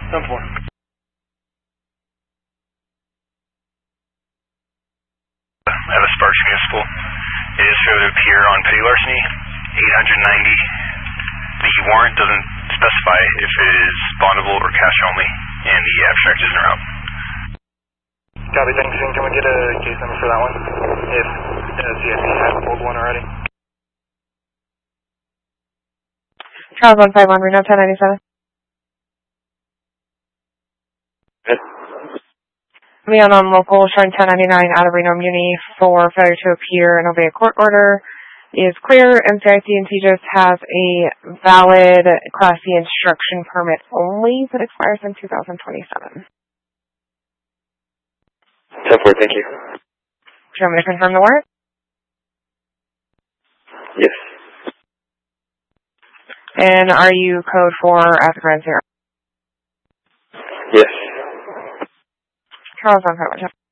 10-4. I have a Sparks Municipal. It is failed to appear on petty larceny, 890. The warrant doesn't specify if it is bondable or cash only, and the abstract isn't out. Copy, Dennington. Can we get a case number for that one? If CSE has pulled one already. Charles 151, Reno 1097. Good. Leon on local showing 1099 out of Reno Muni for failure to appear and obey a court order is clear. MCIC and TGIS has a valid Class C instruction permit only that expires in 2027. 10-4, thank you. Do you want me to confirm the warrant? Yes. And are you code for Africa Grand 0? Yes. Charles 151.